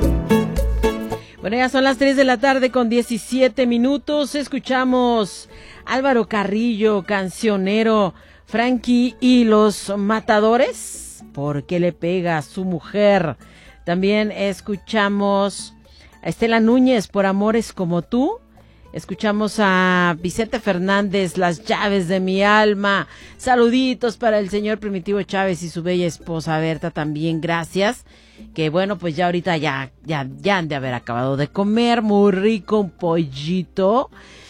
Bueno, ya son las 3 de la tarde con 17 minutos. Escuchamos Álvaro Carrillo, cancionero, Frankie y los Matadores, ¿por qué le pega a su mujer? También escuchamos a Estela Núñez, Por amores como tú. Escuchamos a Vicente Fernández, Las llaves de mi alma. Saluditos para el señor Primitivo Chávez y su bella esposa Berta también, gracias. Que bueno, pues ya ahorita ya han de haber acabado de comer, muy rico, un pollito.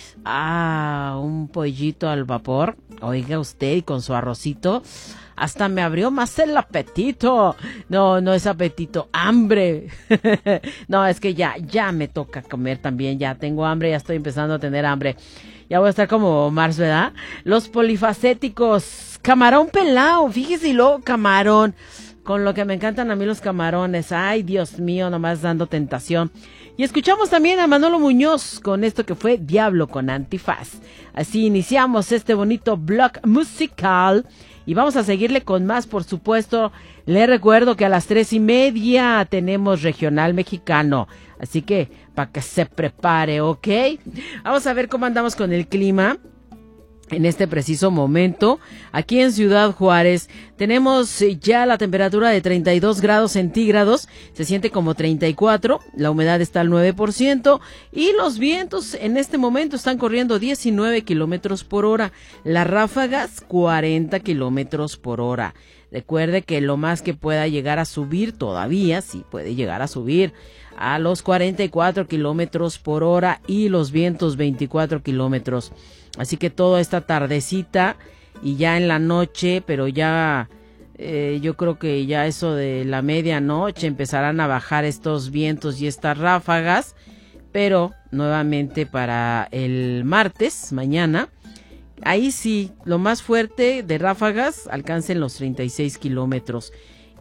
Un pollito al vapor, oiga usted, y con su arrocito. Hasta me abrió más el apetito. No es apetito, hambre. No, es que ya me toca comer también. Ya tengo hambre, ya estoy empezando a tener hambre. Ya voy a estar como Mars, ¿verdad? Los polifacéticos. Camarón pelado, fíjese, y luego camarón. Con lo que me encantan a mí los camarones. Ay, Dios mío, nomás dando tentación. Y escuchamos también a Manolo Muñoz con esto que fue Diablo con Antifaz. Así iniciamos este bonito blog musical. Y vamos a seguirle con más, por supuesto. Le recuerdo que a las 3:30 tenemos Regional Mexicano. Así que, para que se prepare, ¿ok? Vamos a ver cómo andamos con el clima en este preciso momento. Aquí en Ciudad Juárez tenemos ya la temperatura de 32 grados centígrados, se siente como 34, la humedad está al 9% y los vientos en este momento están corriendo 19 kilómetros por hora, las ráfagas 40 kilómetros por hora. Recuerde que lo más que pueda llegar a subir, todavía sí puede llegar a subir a los 44 kilómetros por hora y los vientos 24 kilómetros. Así que toda esta tardecita y ya en la noche, pero ya yo creo que ya eso de la medianoche empezarán a bajar estos vientos y estas ráfagas, pero nuevamente para el martes, mañana, ahí sí, lo más fuerte de ráfagas alcancen los 36 kilómetros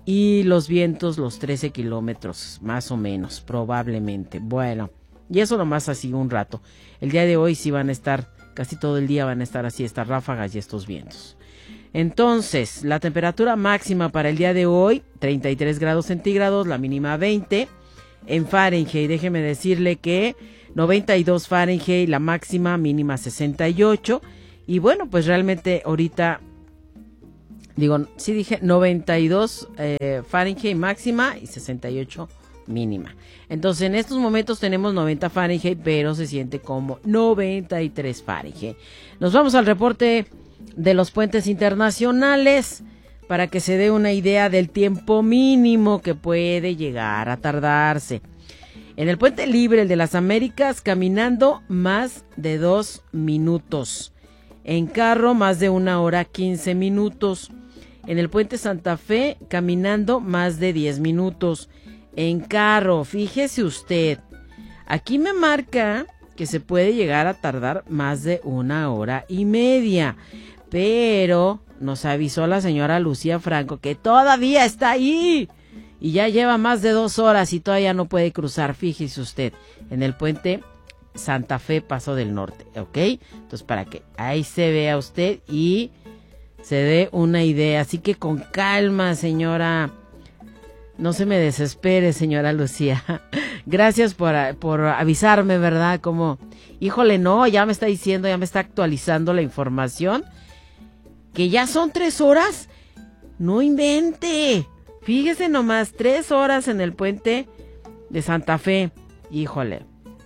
y los vientos los 13 kilómetros, más o menos, probablemente. Bueno, y eso nomás así un rato. El día de hoy sí van a estar, casi todo el día van a estar así estas ráfagas y estos vientos. Entonces, la temperatura máxima para el día de hoy, 33 grados centígrados, la mínima 20. En Fahrenheit, déjeme decirle que 92 Fahrenheit, la máxima, mínima 68. Y bueno, pues realmente ahorita, sí dije 92 Fahrenheit máxima y 68 mínima. Entonces en estos momentos tenemos 90 Fahrenheit, pero se siente como 93 Fahrenheit. Nos vamos al reporte de los puentes internacionales para que se dé una idea del tiempo mínimo que puede llegar a tardarse. En el puente libre, el de las Américas, caminando más de 2 minutos. En carro, más de 1 hora 15 minutos. En el puente Santa Fe, caminando más de 10 minutos. En carro, fíjese usted, aquí me marca que se puede llegar a tardar más de 1 hora y media, pero nos avisó la señora Lucía Franco que todavía está ahí y ya lleva más de 2 horas y todavía no puede cruzar, fíjese usted, en el puente Santa Fe Paso del Norte, ¿ok? Entonces para que ahí se vea usted y se dé una idea, así que con calma, señora. No se me desespere, señora Lucía. Gracias por avisarme, ¿verdad? Como, híjole, no, ya me está diciendo, ya me está actualizando la información. Que ya son 3 horas. No invente. Fíjese nomás, 3 horas en el puente de Santa Fe. Híjole,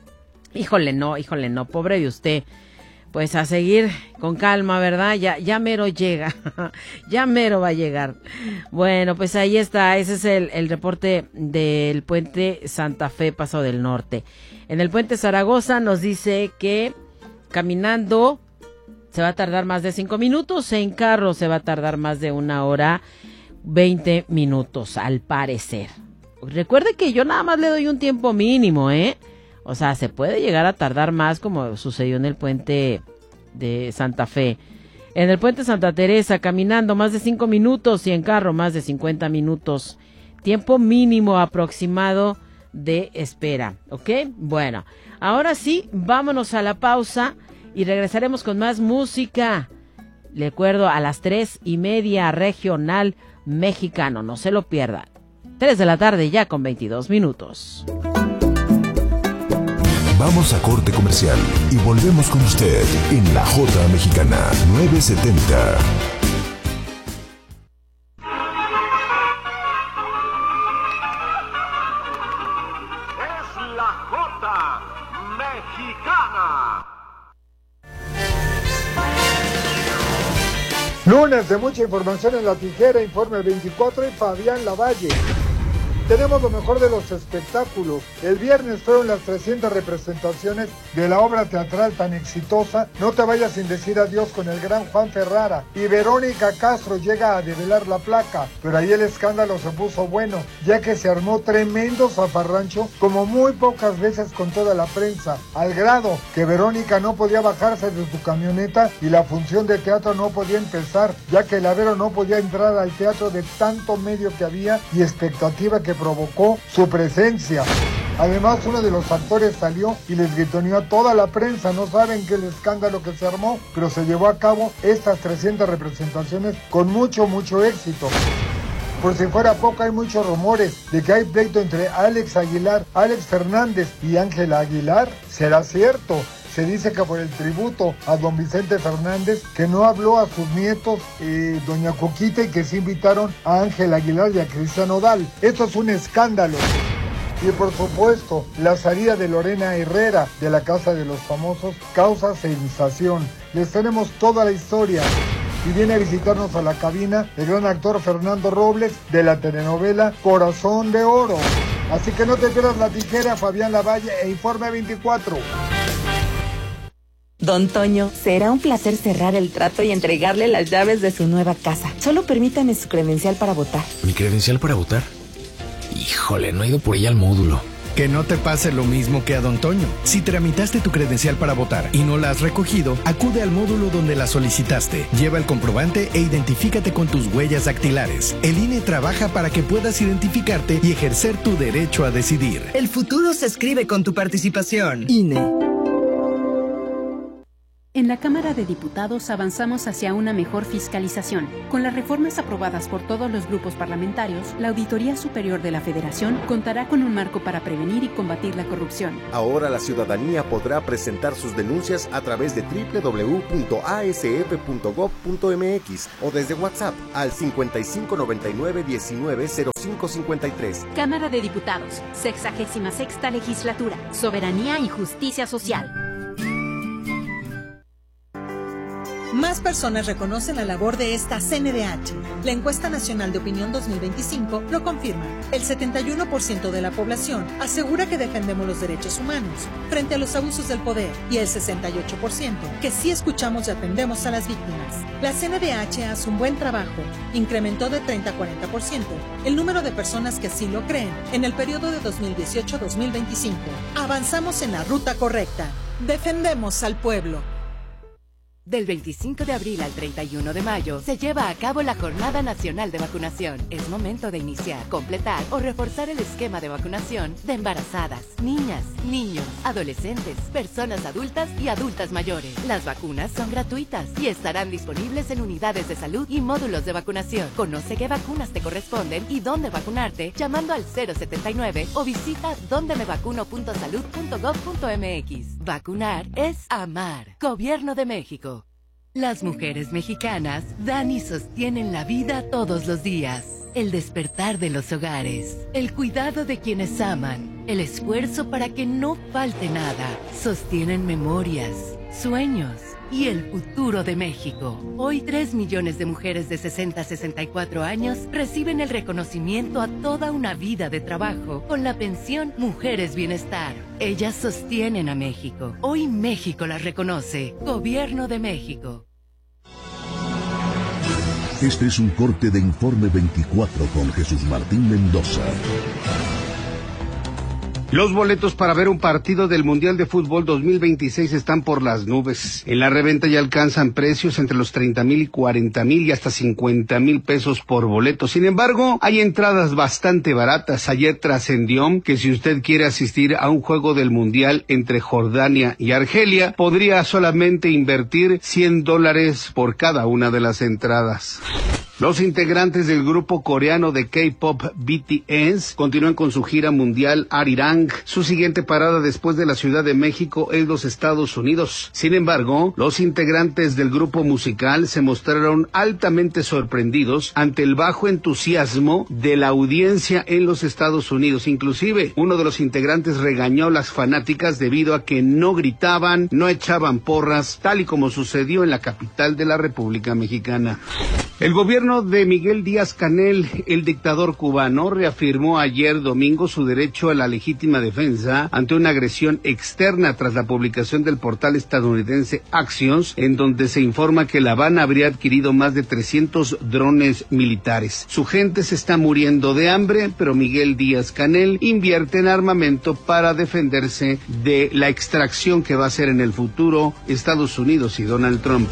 no, pobre de usted. Pues a seguir con calma, ¿verdad? Ya mero llega, ya mero va a llegar. Bueno, pues ahí está, ese es el reporte del puente Santa Fe Paso del Norte. En el puente Zaragoza nos dice que caminando se va a tardar más de 5 minutos, en carro se va a tardar más de 1 hora 20 minutos, al parecer. Recuerde que yo nada más le doy un tiempo mínimo, ¿eh? O sea, se puede llegar a tardar más como sucedió en el puente de Santa Fe. En el puente Santa Teresa, caminando más de 5 minutos y en carro más de 50 minutos. Tiempo mínimo aproximado de espera, ¿ok? Bueno, ahora sí, vámonos a la pausa y regresaremos con más música. Recuerdo, a las 3:30, Regional Mexicano, no se lo pierdan. 3 de la tarde ya con 22 minutos. Vamos a corte comercial y volvemos con usted en La Jota Mexicana 970. Es La Jota Mexicana. Lunes de mucha información en La Tijera, Informe 24 y Fabián Lavalle. Tenemos lo mejor de los espectáculos. El viernes fueron las 300 representaciones de la obra teatral tan exitosa No te vayas sin decir adiós, con el gran Juan Ferrara. Y Verónica Castro llega a develar la placa, pero ahí el escándalo se puso bueno, ya que se armó tremendo zafarrancho como muy pocas veces con toda la prensa, al grado que Verónica no podía bajarse de su camioneta y la función de teatro no podía empezar, ya que el Avero no podía entrar al teatro de tanto medio que había y expectativa que provocó su presencia. Además, uno de los actores salió y les gritoneó a toda la prensa. No saben que el escándalo que se armó, pero se llevó a cabo estas 300 representaciones con mucho éxito. Por si fuera poco, hay muchos rumores de que hay pleito entre Alex Aguilar, Alex Fernández y Ángela Aguilar. ¿Será cierto? Se dice que por el tributo a don Vicente Fernández, que no habló a sus nietos, doña Coquita, y que sí invitaron a Ángela Aguilar y a Cristian Nodal. Esto es un escándalo. Y por supuesto, la salida de Lorena Herrera de la Casa de los Famosos causa sensación. Les tenemos toda la historia. Y viene a visitarnos a la cabina el gran actor Fernando Robles de la telenovela Corazón de Oro. Así que no te pierdas La Tijera, Fabián Lavalle e Informe 24. Don Toño, será un placer cerrar el trato y entregarle las llaves de su nueva casa. Solo permítame su credencial para votar. ¿Mi credencial para votar? Híjole, no he ido por ella al módulo. Que no te pase lo mismo que a Don Toño. Si tramitaste tu credencial para votar y no la has recogido, acude al módulo donde la solicitaste. Lleva el comprobante e identifícate con tus huellas dactilares. El INE trabaja para que puedas identificarte y ejercer tu derecho a decidir. El futuro se escribe con tu participación. INE. En la Cámara de Diputados avanzamos hacia una mejor fiscalización. Con las reformas aprobadas por todos los grupos parlamentarios, la Auditoría Superior de la Federación contará con un marco para prevenir y combatir la corrupción. Ahora la ciudadanía podrá presentar sus denuncias a través de www.asf.gov.mx o desde WhatsApp al 5599-190553. Cámara de Diputados, 66ª Legislatura, Soberanía y Justicia Social. Más personas reconocen la labor de esta CNDH. La encuesta nacional de opinión 2025 lo confirma. El 71% de la población asegura que defendemos los derechos humanos frente a los abusos del poder y el 68% que sí escuchamos y atendemos a las víctimas. La CNDH hace un buen trabajo. Incrementó de 30 a 40% el número de personas que así lo creen en el periodo de 2018-2025. Avanzamos en la ruta correcta. Defendemos al pueblo. Del 25 de abril al 31 de mayo se lleva a cabo la Jornada Nacional de Vacunación. Es momento de iniciar, completar o reforzar el esquema de vacunación de embarazadas, niñas, niños, adolescentes, personas adultas y adultas mayores. Las vacunas son gratuitas y estarán disponibles en unidades de salud y módulos de vacunación. Conoce qué vacunas te corresponden y dónde vacunarte llamando al 079 o visita dondemevacuno.salud.gov.mx. Vacunar es amar. Gobierno de México. Las mujeres mexicanas dan y sostienen la vida todos los días. El despertar de los hogares, el cuidado de quienes aman, el esfuerzo para que no falte nada. Sostienen memorias, sueños y el futuro de México. Hoy 3 millones de mujeres de 60 a 64 años reciben el reconocimiento a toda una vida de trabajo con la pensión Mujeres Bienestar. Ellas sostienen a México. Hoy México las reconoce. Gobierno de México. Este es un corte de Informe 24 con Jesús Martín Mendoza. Los boletos para ver un partido del Mundial de Fútbol 2026 están por las nubes. En la reventa ya alcanzan precios entre los 30,000 y 40,000 y hasta 50,000 pesos por boleto. Sin embargo, hay entradas bastante baratas. Ayer trascendió que si usted quiere asistir a un juego del Mundial entre Jordania y Argelia, podría solamente invertir $100 por cada una de las entradas. Los integrantes del grupo coreano de K-pop BTS continúan con su gira mundial Arirang. Su siguiente parada después de la Ciudad de México es los Estados Unidos. Sin embargo, los integrantes del grupo musical se mostraron altamente sorprendidos ante el bajo entusiasmo de la audiencia en los Estados Unidos. Inclusive, uno de los integrantes regañó a las fanáticas debido a que no gritaban, no echaban porras, tal y como sucedió en la capital de la República Mexicana. El gobierno de Miguel Díaz-Canel, el dictador cubano, reafirmó ayer domingo su derecho a la legítima defensa ante una agresión externa tras la publicación del portal estadounidense Axios, en donde se informa que La Habana habría adquirido más de 300 drones militares. Su gente se está muriendo de hambre, pero Miguel Díaz-Canel invierte en armamento para defenderse de la extracción que va a hacer en el futuro Estados Unidos y Donald Trump.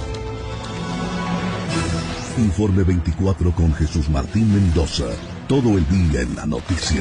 Informe 24 con Jesús Martín Mendoza. Todo el día en la noticia.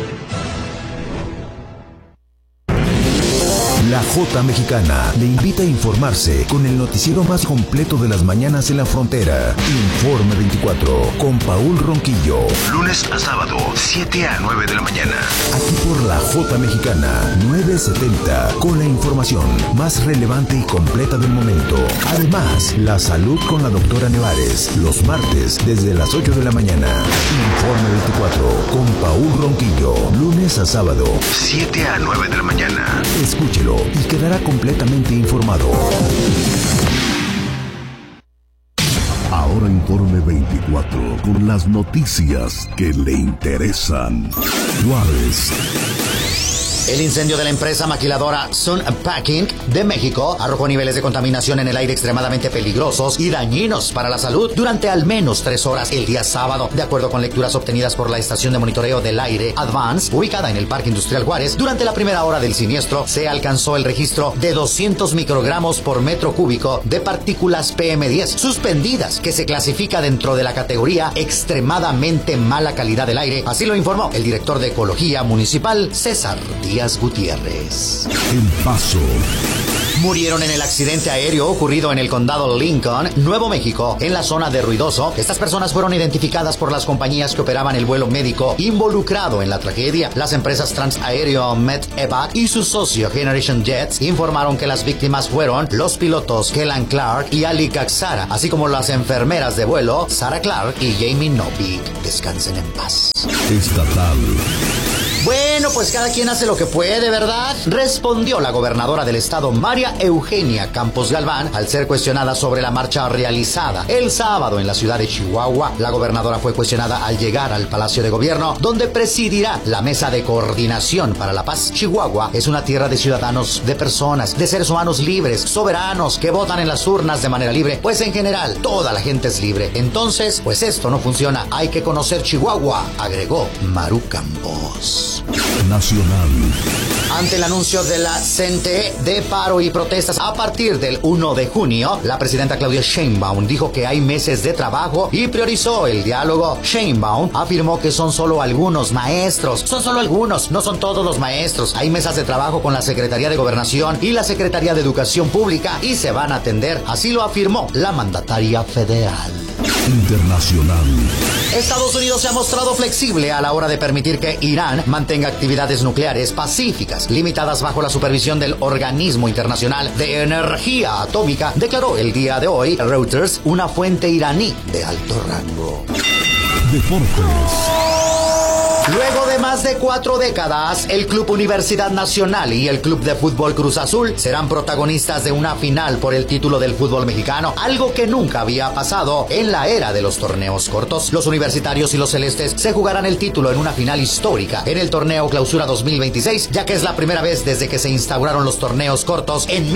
La Jota Mexicana le invita a informarse con el noticiero más completo de las mañanas en la frontera. Informe 24 con Paul Ronquillo. Lunes a sábado, 7 a 9 de la mañana. Aquí por la Jota Mexicana, 970, con la información más relevante y completa del momento. Además, la salud con la doctora Nevares, los martes desde las 8 de la mañana. Informe 24 con Paul Ronquillo, lunes a sábado, 7 a 9 de la mañana. Escúchelo y quedará completamente informado. Ahora Informe 24 con las noticias que le interesan. Juárez. El incendio de la empresa maquiladora Sun Packing de México arrojó niveles de contaminación en el aire extremadamente peligrosos y dañinos para la salud durante al menos 3 horas el día sábado. De acuerdo con lecturas obtenidas por la estación de monitoreo del aire Advance, ubicada en el Parque Industrial Juárez, durante la primera hora del siniestro se alcanzó el registro de 200 microgramos por metro cúbico de partículas PM10 suspendidas, que se clasifica dentro de la categoría extremadamente mala calidad del aire. Así lo informó el director de Ecología Municipal, César Díaz Gutiérrez. El Paso. Murieron en el accidente aéreo ocurrido en el condado Lincoln, Nuevo México, en la zona de Ruidoso. Estas personas fueron identificadas por las compañías que operaban el vuelo médico involucrado en la tragedia. Las empresas Transaéreo Med-Evac y su socio Generation Jets informaron que las víctimas fueron los pilotos Kellan Clark y Ali Gaxara, así como las enfermeras de vuelo Sarah Clark y Jamie Novik. Descansen en paz. Estatal. Bueno, pues cada quien hace lo que puede, ¿verdad? Respondió la gobernadora del estado, María Eugenia Campos Galván, al ser cuestionada sobre la marcha realizada el sábado en la ciudad de Chihuahua. La gobernadora fue cuestionada al llegar al Palacio de Gobierno, donde presidirá la Mesa de Coordinación para la Paz. Chihuahua es una tierra de ciudadanos, de personas, de seres humanos libres, soberanos, que votan en las urnas de manera libre. Pues en general, toda la gente es libre. Entonces, pues esto no funciona. Hay que conocer Chihuahua, agregó Maru Campos. Nacional. Ante el anuncio de la CNTE de paro y protestas a partir del 1 de junio, la presidenta Claudia Sheinbaum dijo que hay meses de trabajo y priorizó el diálogo. Sheinbaum afirmó que son solo algunos maestros. Son solo algunos, no son todos los maestros. Hay mesas de trabajo con la Secretaría de Gobernación y la Secretaría de Educación Pública y se van a atender. Así lo afirmó la mandataria federal. Internacional. Estados Unidos se ha mostrado flexible a la hora de permitir que Irán mantenga actividades nucleares pacíficas, limitadas bajo la supervisión del Organismo Internacional de Energía Atómica, declaró el día de hoy Reuters, una fuente iraní de alto rango. Deportes. Luego de más de 4 décadas, el Club Universidad Nacional y el Club de Fútbol Cruz Azul serán protagonistas de una final por el título del fútbol mexicano, algo que nunca había pasado en la era de los torneos cortos. Los universitarios y los celestes se jugarán el título en una final histórica en el torneo Clausura 2026, ya que es la primera vez desde que se instauraron los torneos cortos en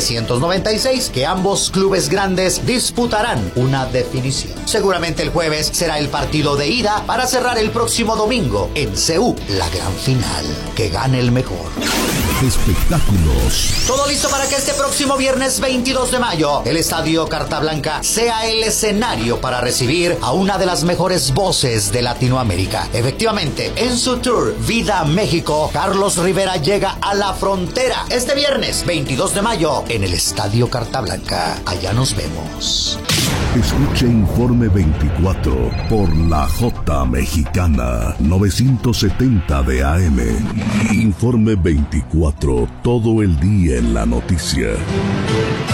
1996 que ambos clubes grandes disputarán una definición. Seguramente el jueves será el partido de ida para cerrar el próximo domingo en CU, la gran final. Que gane el mejor. Espectáculos. Todo listo para que este próximo viernes 22 de mayo el Estadio Carta Blanca sea el escenario para recibir a una de las mejores voces de Latinoamérica. Efectivamente, en su tour Vida México, Carlos Rivera llega a la frontera este viernes 22 de mayo en el Estadio Carta Blanca. Allá nos vemos. Escuche Informe 24 por la J Mexicana 970 de AM. Informe 24, todo el día en la noticia.